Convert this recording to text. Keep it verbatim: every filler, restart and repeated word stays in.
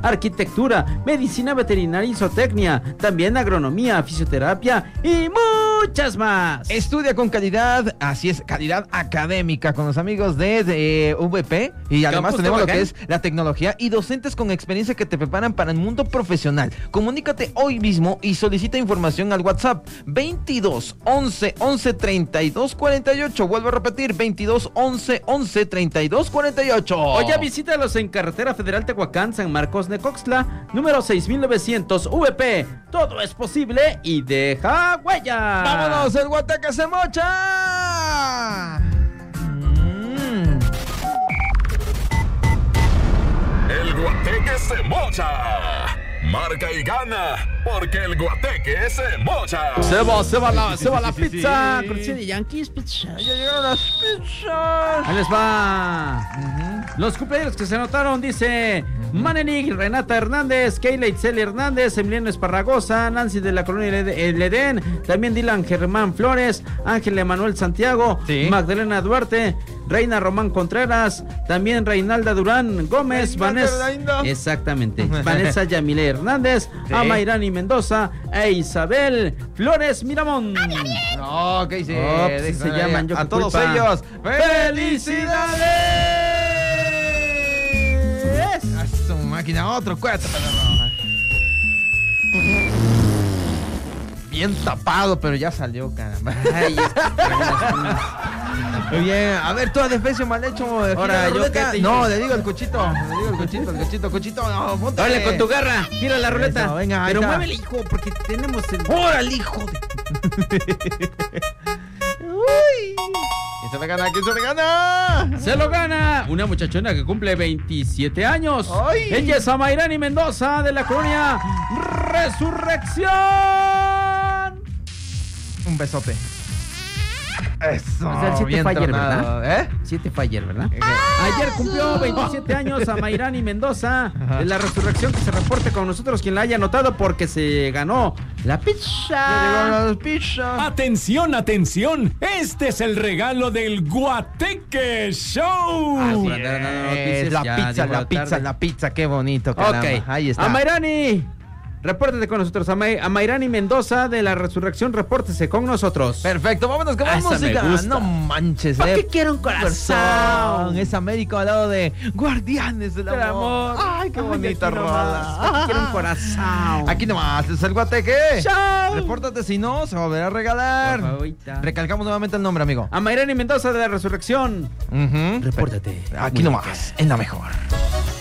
arquitectura, medicina veterinaria y zootecnia, también agronomía, fisioterapia y muchas más. Estudia con calidad, así es, calidad académica con los amigos de, de V P y además Campus tenemos lo Tehuacán. que es la tecnología y docentes con experiencia que te preparan para el mundo profesional. Comunícate hoy mismo y solicita información al WhatsApp veintidós once once treinta y dos cuarenta y ocho. Vuelvo a repetir, veintidós once once treinta y dos cuarenta y ocho. O ya visítalos en Carretera Federal Tehuacán, San Marcos, Necoxtla, número seis mil novecientos V P. Todo es posible y deja huella. ¡Vámonos! ¡El Guateque se mocha! Mm. El Guateque se mocha. Marca y gana, porque el Guateque se mocha. Se va, se va la, se va la Sí, sí, pizza. sí. Cortesía de Yankees Pizza. Ya llegaron las pizzas. Ahí les va. Los cumpleaños que se anotaron, dice Manenig, Renata Hernández, Keila Itzel Hernández, Emiliano Esparragosa, Nancy de la Colonia El El Edén, también Dylan Germán Flores, Ángel Emanuel Santiago, Sí. Magdalena Duarte, Reina Román Contreras, también Reinalda Durán Gómez, Reinalda Vanessa, Reinalda. exactamente, Vanessa Yamile Hernández, Sí. Amairani Mendoza e Isabel Flores Miramón. No, ¿qué hice? Oh, pues, Deja- se llaman, yo A qué todos culpa. ellos. ¡Felicidades! A su máquina, otro cuarto. Bien tapado, pero ya salió, caramba. Ay, es Muy bien, a ver, tú a defensa mal hecho. gira Ahora, la ¿yo ruleta. qué te No, hice? le digo el cochito, le digo el cochito, el cochito, cochito, no, ponte. Dale con tu garra, gira la ruleta. Eso, venga, ahí pero está. muévele, hijo, porque tenemos el. ¡Órale, hijo de... Uy. ¿Quién se le gana? ¿Quién se le gana? Se lo gana una muchachona que cumple veintisiete años. ¡Ay! Ella es Amairani Mendoza de la colonia Resurrección. Un besote. Eso. O sea, el siete bien fue ayer, tronado, ¿eh? Siete fue ayer, ¿verdad? Eh, Ayer cumplió veintisiete años Amairani Mendoza de la Resurrección, que se reporte con nosotros quien la haya anotado porque se ganó la Ya pizza. llegaron las pizzas. Atención, atención, este es el regalo del Guateque Show. Ah, sí. Así por andar dando es, noticias, la ya pizza, llegó la la pizza, tarde. la pizza, qué bonito, caramba. Ok, Ahí está. Amairani, repórtate con nosotros. Ama- Amairani Mendoza de la Resurrección, repórtese con nosotros. Perfecto, vámonos con Ah, la esa me música. gusta. No manches, ¿Para eh. qué quiero un corazón? Es Américo al lado de Guardianes del Del amor. amor. Ay, qué Ay, bonita aquí nomás, rola. aquí quiero un corazón. Aquí nomás, es el Guateque. Chao. Repórtate, si no, se va a volver a regalar. Por favorita. Recalcamos nuevamente el nombre, amigo. Amairani Mendoza de la Resurrección. Ujú. Repórtate. Aquí nomás, en la mejor.